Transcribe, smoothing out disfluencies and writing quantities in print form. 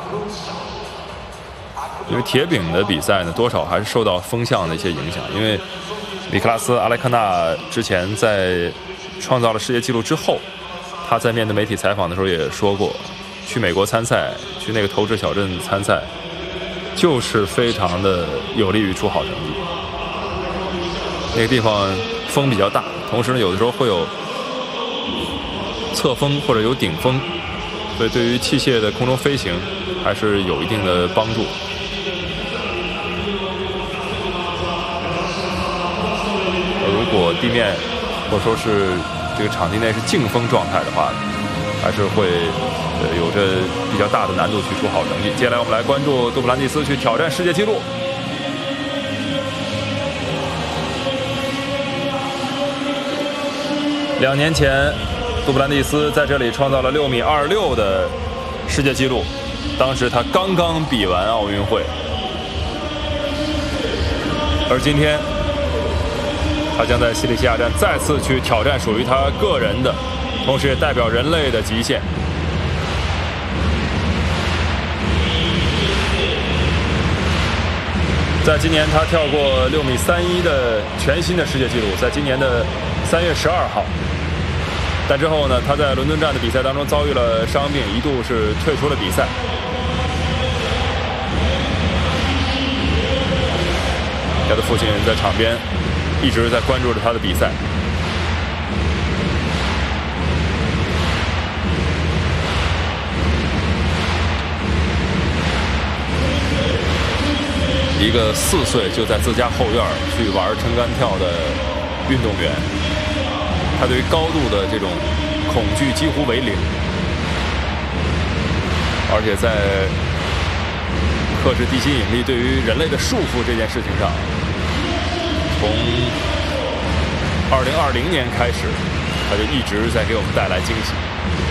因为铁饼的比赛呢，多少还是受到风向的一些影响。因为尼克拉斯·阿莱克纳之前在创造了世界纪录之后，他在面对媒体采访的时候也说过，去美国参赛，去那个投掷小镇参赛，就是非常的有利于出好成绩。那个地方风比较大，同时呢，有的时候会有侧风或者有顶风，所以对于器械的空中飞行还是有一定的帮助。如果地面或者说是这个场地内是静风状态的话，还是会有着比较大的难度去出好成绩。接下来我们来关注杜普兰蒂斯去挑战世界纪录。2年前，杜普兰蒂斯在这里创造了6.26米的世界纪录，当时他刚刚比完奥运会，而今天他将在西里西亚站再次去挑战属于他个人的，同时也代表人类的极限。在今年他跳过6.31米的全新的世界纪录，在今年的3月12号。但之后呢，他在伦敦站的比赛当中遭遇了伤病，一度是退出了比赛。他的父亲在场边一直在关注着他的比赛。一个4岁就在自家后院去玩撑杆跳的运动员，他对于高度的这种恐惧几乎为0，而且在克制地心引力对于人类的束缚这件事情上，从2020年开始，他就一直在给我们带来惊喜。